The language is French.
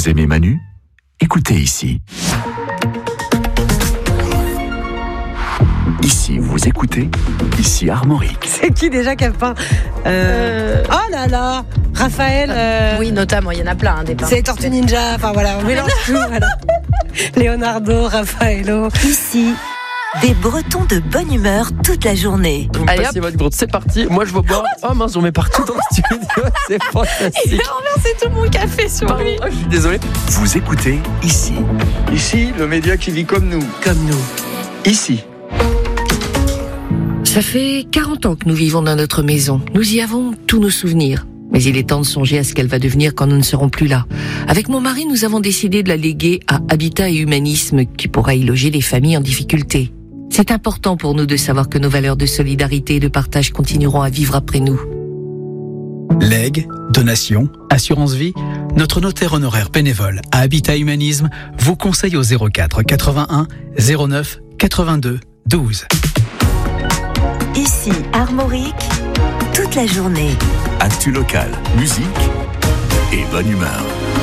Vous aimez Manu ? Écoutez ici. Ici, vous écoutez. Ici, Armorique. C'est qui déjà qui a peint Oh là là, Raphaël. Oui, notamment, il y en a plein des peintres. C'est les Tortues Ninja. Enfin voilà, on mélange tout. Voilà. Leonardo, Raffaello. Ici, des Bretons de bonne humeur toute la journée. Vous me passez votre gourde, c'est parti. Moi je vais boire. Oh mince, j'en mets partout dans le studio. C'est fantastique. Il a renversé tout mon café sur Pardon, lui. je suis désolé. Vous écoutez ici. Ici, le média qui vit comme nous. Comme nous. Ici. Ça fait 40 ans que nous vivons dans notre maison. Nous y avons tous nos souvenirs. Mais il est temps de songer à ce qu'elle va devenir quand nous ne serons plus là. Avec mon mari, nous avons décidé de la léguer à Habitat et Humanisme, qui pourra y loger les familles en difficulté. C'est important pour nous de savoir que nos valeurs de solidarité et de partage continueront à vivre après nous. Legs, donations, assurance vie, notre notaire honoraire bénévole à Habitat Humanisme vous conseille au 04 81 09 82 12. Ici, Armorique, toute la journée. Actu local, musique et bonne humeur.